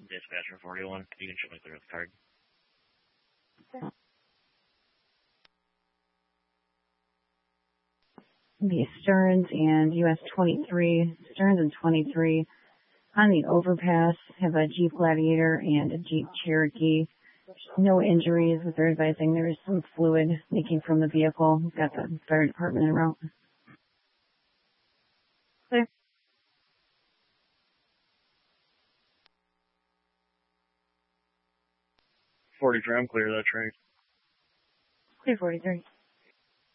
Dispatcher 41. You can show me clear with the card. The Stearns and US 23. Stearns and 23 on the overpass have a Jeep Gladiator and a Jeep Cherokee. No injuries, but they're advising there is some fluid leaking from the vehicle. We've got the fire department en route. Clear. 43, I'm clear, that's right. Clear 43.